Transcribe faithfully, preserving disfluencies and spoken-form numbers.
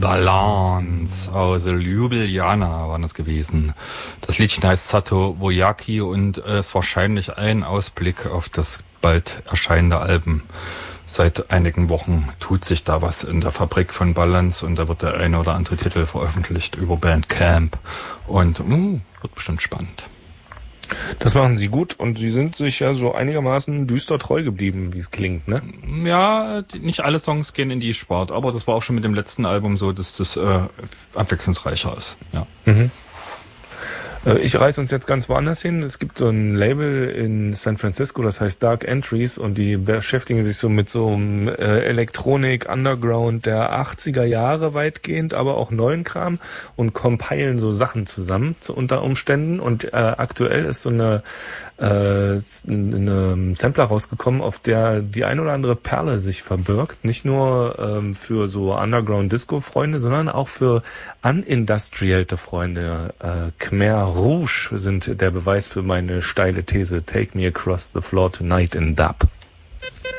Balance aus Ljubljana waren es gewesen. Das Liedchen heißt Sato Vojaki und äh, ist wahrscheinlich ein Ausblick auf das bald erscheinende Album. Seit einigen Wochen tut sich da was in der Fabrik von Balance und da wird der eine oder andere Titel veröffentlicht über Bandcamp und uh, wird bestimmt spannend. Das machen sie gut und sie sind sich ja so einigermaßen düster treu geblieben, wie es klingt, ne? Ja, nicht alle Songs gehen in die Sport, aber das war auch schon mit dem letzten Album so, dass das äh, abwechslungsreicher ist. Ja. Mhm. Ich reiße uns jetzt ganz woanders hin. Es gibt so ein Label in San Francisco, das heißt Dark Entries und die beschäftigen sich so mit so einem äh, Elektronik, Underground der achtziger Jahre weitgehend, aber auch neuen Kram und compilen so Sachen zusammen zu, unter Umständen und äh, aktuell ist so eine äh, eine Sampler rausgekommen, auf der die ein oder andere Perle sich verbirgt. Nicht nur ähm, für so Underground-Disco-Freunde, sondern auch für unindustrialte Freunde. Äh, Khmer Rouge sind der Beweis für meine steile These. Take me across the floor tonight in Dub.